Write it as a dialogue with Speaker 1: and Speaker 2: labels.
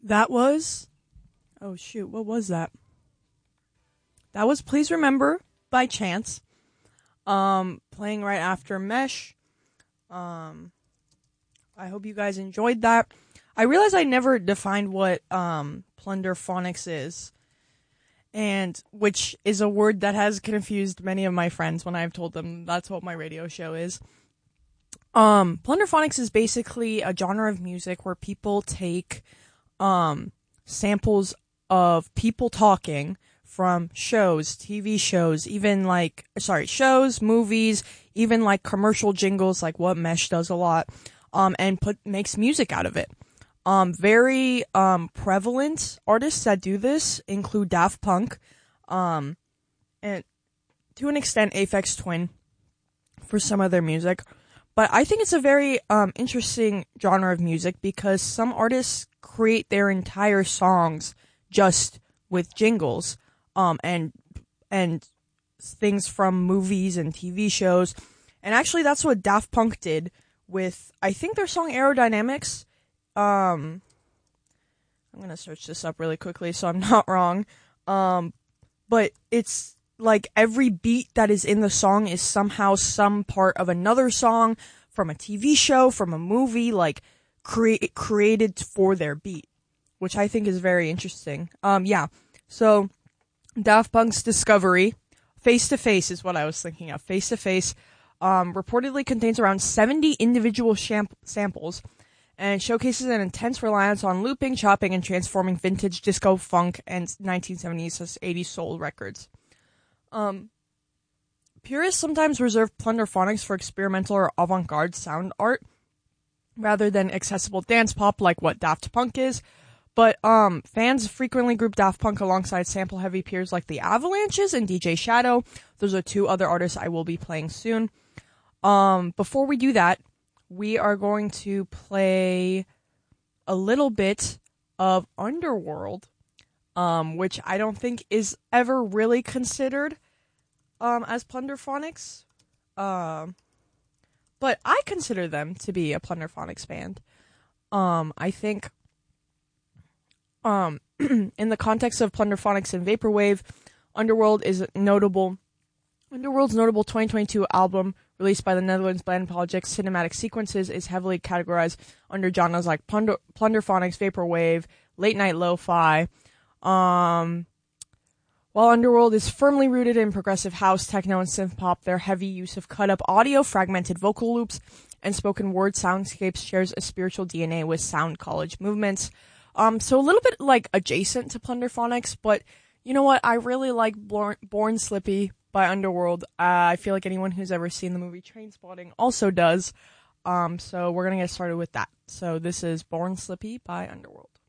Speaker 1: That was... Oh, shoot. What was that? That was Please Remember by Chance. Playing right after Mesh. I hope you guys enjoyed that. I realized I never defined what Plunderphonics is. And which is a word that has confused many of my friends when I've told them that's what my radio show is. Plunderphonics is basically a genre of music where people take samples of people talking from shows, TV shows, even shows, movies, even like commercial jingles, like what Mesh does a lot, and makes music out of it. Very prevalent artists that do this include Daft Punk, and to an extent Aphex Twin for some of their music. But I think it's a very interesting genre of music because some artists create their entire songs just with jingles, and things from movies and TV shows. And actually that's what Daft Punk did with, I think, their song Aerodynamics. I'm gonna search this up really quickly so I'm not wrong. But it's like every beat that is in the song is somehow some part of another song from a TV show, from a movie, like created for their beat, which I think is very interesting. So Daft Punk's Discovery, Face to Face is what I was thinking of. Face to Face, reportedly contains around 70 individual samples and showcases an intense reliance on looping, chopping, and transforming vintage disco, funk, and 1970s to 80s soul records. Purists sometimes reserve Plunderphonics for experimental or avant-garde sound art, rather than accessible dance pop like what Daft Punk is. But fans frequently group Daft Punk alongside sample-heavy peers like the Avalanches and DJ Shadow. Those are two other artists I will be playing soon. Before we do that, we are going to play a little bit of Underworld, which I don't think is ever really considered as Plunderphonics. But I consider them to be a Plunderphonics band. I think in the context of Plunderphonics and Vaporwave, Underworld's notable 2022 album, released by the Netherlands band Project Cinematic Sequences, is heavily categorized under genres like Plunderphonics, Vaporwave, late night lo-fi. While Underworld is firmly rooted in progressive house, techno, and synth-pop, their heavy use of cut-up audio, fragmented vocal loops, and spoken word soundscapes shares a spiritual DNA with sound college movements. So a little bit like adjacent to Plunderphonics, but you know what? I really like Born Slippy by Underworld. I feel like anyone who's ever seen the movie Trainspotting also does. So we're gonna get started with that. So this is Born Slippy by Underworld.